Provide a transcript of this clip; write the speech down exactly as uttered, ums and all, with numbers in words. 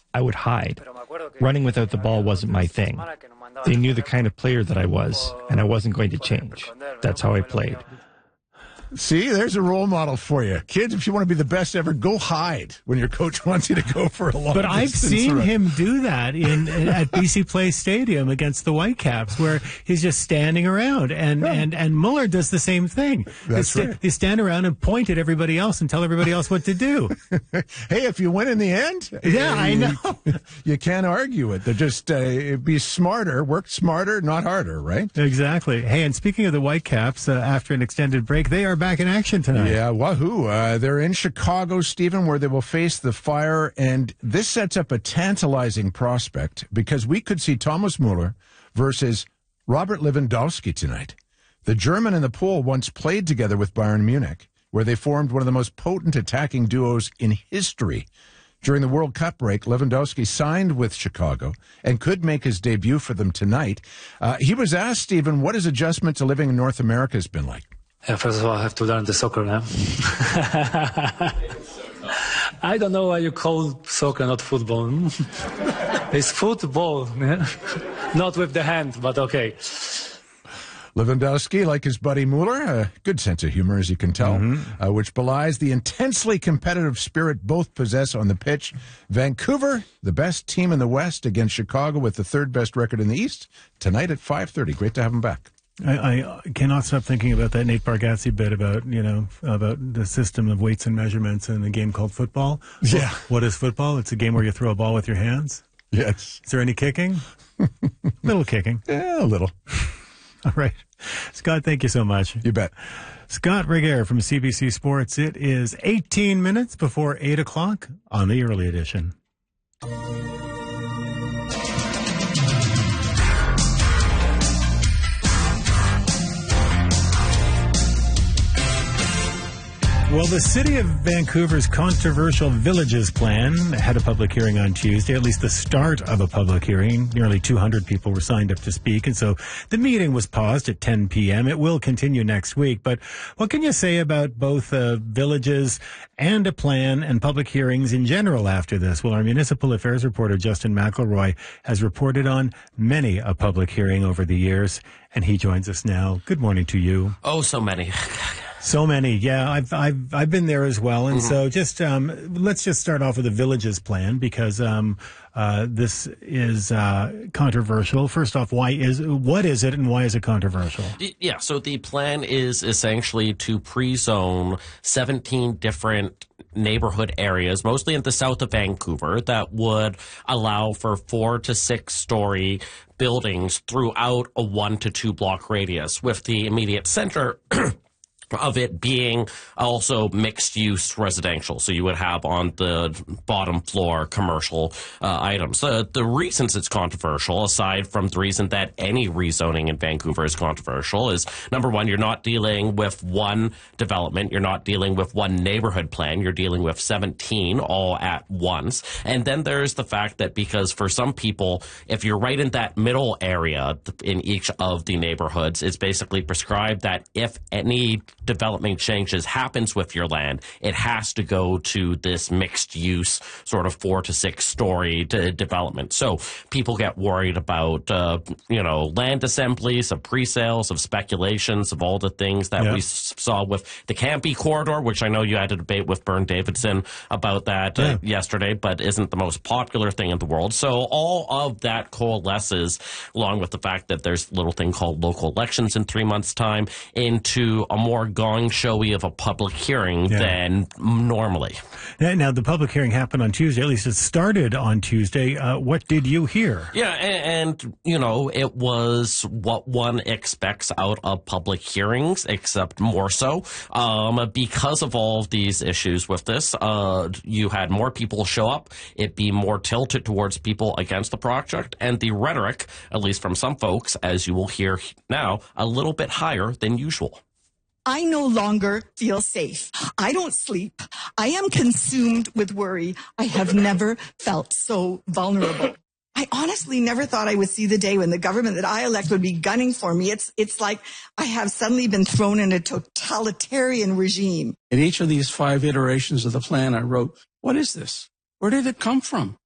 I would hide. Running without the ball wasn't my thing. They knew the kind of player that I was, and I wasn't going to change. That's how I played. See, there's a role model for you. Kids, if you want to be the best ever, go hide when your coach wants you to go for a long But I've seen run. him do that in at B C Place Stadium against the Whitecaps, where he's just standing around, and, yeah. and, and Muller does the same thing. That's they, right. They stand around and point at everybody else and tell everybody else what to do. Hey, if you win in the end, yeah, I know. You, you can't argue it. They're just uh, be smarter, work smarter, not harder, right? Exactly. Hey, and speaking of the Whitecaps, uh, after an extended break, they are back in action tonight. Yeah, wahoo. Uh, they're in Chicago, Stephen, where they will face the Fire, and this sets up a tantalizing prospect because we could see Thomas Muller versus Robert Lewandowski tonight. The German and the Pole once played together with Bayern Munich, where they formed one of the most potent attacking duos in history. During the World Cup break, Lewandowski signed with Chicago and could make his debut for them tonight. Uh, he was asked, Stephen, what his adjustment to living in North America has been like. Yeah, first of all, I have to learn the soccer now. I don't know why you call soccer not football. It's football, yeah? Not with the hand, but okay. Lewandowski, like his buddy Muller, a good sense of humor, as you can tell, mm-hmm. uh, which belies the intensely competitive spirit both possess on the pitch. Vancouver, the best team in the West, against Chicago with the third best record in the East, tonight at five thirty. Great to have him back. I, I cannot stop thinking about that Nate Bargatze bit about, you know, about the system of weights and measurements in a game called football. Yeah. What is football? It's a game where you throw a ball with your hands. Yes. Is there any kicking? Little kicking. Yeah, a little. All right. Scott, thank you so much. You bet. Scott Regehr from C B C Sports. It is eighteen minutes before eight o'clock on the early edition. Well, the city of Vancouver's controversial Villages plan had a public hearing on Tuesday, at least the start of a public hearing. Nearly two hundred people were signed up to speak, and so the meeting was paused at ten p.m. It will continue next week, but what can you say about both uh, Villages and a plan and public hearings in general after this? Well, our municipal affairs reporter, Justin McElroy, has reported on many a public hearing over the years, and he joins us now. Good morning to you. Oh, so many. So many, yeah. I've I've I've been there as well, and mm-hmm. so just um, let's just start off with the Villages plan because um, uh, this is uh, controversial. First off, why is what is it, and why is it controversial? Yeah, so the plan is essentially to pre-zone seventeen different neighborhood areas, mostly in the south of Vancouver, that would allow for four to six story buildings throughout a one to two block radius, with the immediate center of it being also mixed-use residential. So you would have on the bottom floor commercial uh, items. Uh, the reasons it's controversial, aside from the reason that any rezoning in Vancouver is controversial, is, number one, you're not dealing with one development. You're not dealing with one neighborhood plan. You're dealing with seventeen all at once. And then there's the fact that because for some people, if you're right in that middle area in each of the neighborhoods, it's basically prescribed that if any development changes happens with your land, it has to go to this mixed use sort of four to six story de- development. So people get worried about, uh, you know, land assemblies, of pre-sales, of speculations, of all the things that yeah. we s- saw with the Campy corridor, which I know you had a debate with Bern Davidson about that uh, yeah. yesterday, but isn't the most popular thing in the world. So all of that coalesces, along with the fact that there's a little thing called local elections in three months' time, into a more gong showy of a public hearing yeah. than normally. Now, now, the public hearing happened on Tuesday. At least it started on Tuesday. Uh, what did you hear? Yeah, and, and, you know, it was what one expects out of public hearings, except more so. Um, because of all of these issues with this, uh, you had more people show up. It be more tilted towards people against the project. And the rhetoric, at least from some folks, as you will hear now, a little bit higher than usual. I no longer feel safe. I don't sleep. I am consumed with worry. I have never felt so vulnerable. I honestly never thought I would see the day when the government that I elect would be gunning for me. It's, it's like I have suddenly been thrown in a totalitarian regime. In each of these five iterations of the plan, I wrote, what is this? Where did it come from?